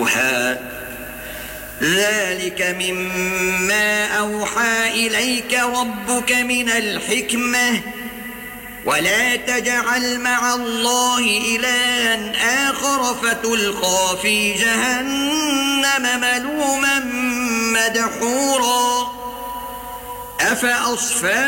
أوحى ذلك مما أوحى إليك ربك من الحكمة ولا تجعل مع الله إلها آخر فتلقى في جهنم ملوما مدحورا.